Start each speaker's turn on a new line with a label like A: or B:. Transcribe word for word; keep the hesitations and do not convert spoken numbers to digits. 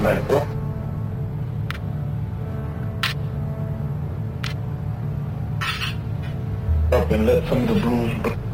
A: tonight, bro. Up and let some of the blues